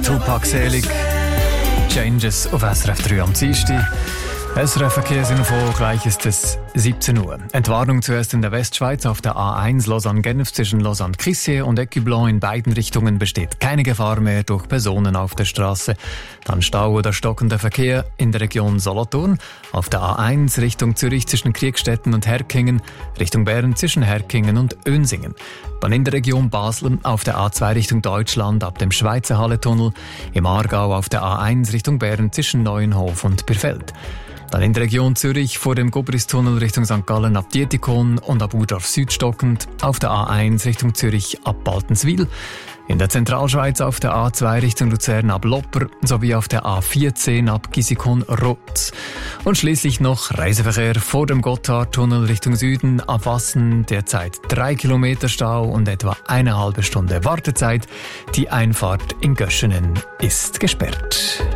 Tupac Selig. Changes auf SRF 3 am Dienstag. SRF Verkehrsinfo, gleich ist es 17 Uhr. Entwarnung zuerst in der Westschweiz auf der A1 Lausanne-Genf zwischen Lausanne-Crissier und Ecublens in beiden Richtungen besteht keine Gefahr mehr durch Personen auf der Straße. Dann Stau oder stockender Verkehr in der Region Solothurn. Auf der A1 Richtung Zürich zwischen Kriegstetten und Herkingen, Richtung Bern zwischen Herkingen und Önsingen. Dann in der Region Basel auf der A2 Richtung Deutschland ab dem Schweizer Halletunnel. Im Aargau auf der A1 Richtung Bern zwischen Neuenhof und Birfeld. Dann in der Region Zürich vor dem Gobris-Tunnel Richtung St. Gallen ab Dietikon und ab Urdorf Süd stockend, auf der A1 Richtung Zürich ab Baltenswil, in der Zentralschweiz auf der A2 Richtung Luzern ab Lopper sowie auf der A14 ab Gisikon-Rotz. Und schließlich noch Reiseverkehr vor dem Gotthardtunnel Richtung Süden ab Wassen, derzeit 3 Kilometer Stau und etwa eine halbe Stunde Wartezeit. Die Einfahrt in Göschenen ist gesperrt.